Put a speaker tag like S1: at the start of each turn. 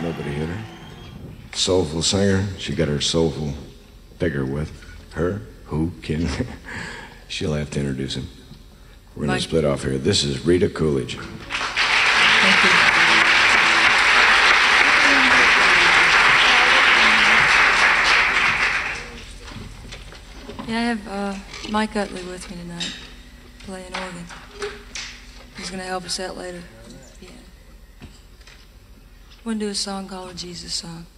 S1: Nobody hit her. Soulful singer. She got her soulful figure with her. Who can? She'll have to introduce him. We're going to split off here. This is Rita Coolidge.
S2: Thank you. Yeah, I have Mike Utley with me tonight, playing organ. He's going to help us out later. Yeah. We're going to do a song called a Jesus Song.